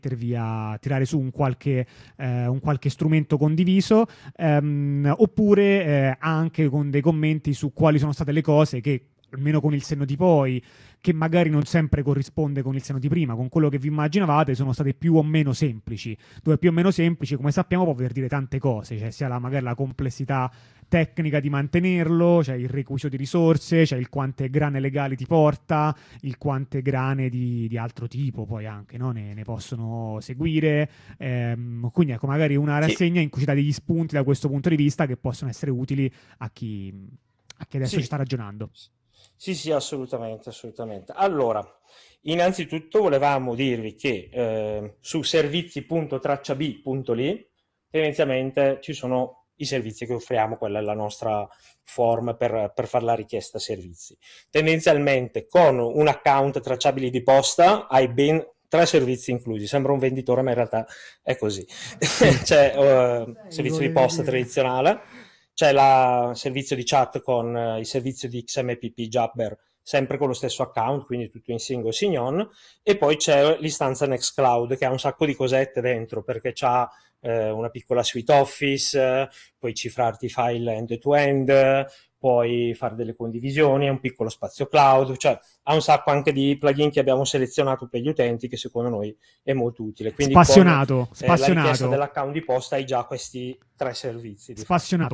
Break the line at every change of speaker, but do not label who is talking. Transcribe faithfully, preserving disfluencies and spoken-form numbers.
mettervi a tirare su un qualche, eh, un qualche strumento condiviso, ehm, oppure eh, anche con dei commenti su quali sono state le cose che, almeno con il senno di poi, che magari non sempre corrisponde con il senno di prima, con quello che vi immaginavate, sono state più o meno semplici, dove più o meno semplici, come sappiamo, può voler dire tante cose, cioè sia la, magari la complessità tecnica di mantenerlo, cioè il requisito di risorse, cioè il quante grane legali ti porta, il quante grane di, di altro tipo poi anche, no? ne, ne possono seguire, ehm, quindi ecco, magari una
Sì.
rassegna in cui ci dà degli spunti da questo punto di vista che possono essere utili a chi, a chi adesso ci
Sì,
sta ragionando.
sì, sì, assolutamente, assolutamente. Allora, innanzitutto volevamo dirvi che eh, su servizi punto tracciab punto li tendenzialmente ci sono i servizi che offriamo, quella è la nostra form per, per fare la richiesta servizi. Tendenzialmente con un account tracciabili di posta hai ben tre servizi inclusi, sembra un venditore ma in realtà è così. C'è eh, servizio di posta tradizionale, c'è il servizio di chat con eh, il servizio di X M P P Jabber, sempre con lo stesso account, quindi tutto in single sign-on, e poi c'è l'istanza Nextcloud che ha un sacco di cosette dentro, perché c'ha eh, una piccola suite Office, eh, puoi cifrarti i file end-to-end, puoi fare delle condivisioni, ha un piccolo spazio cloud, cioè ha un sacco anche di plugin che abbiamo selezionato per gli utenti che secondo noi è molto utile. Quindi
spassionato,
con eh, la richiesta
spassionato.
dell'account di posta hai già questi tre servizi. Di
spassionato.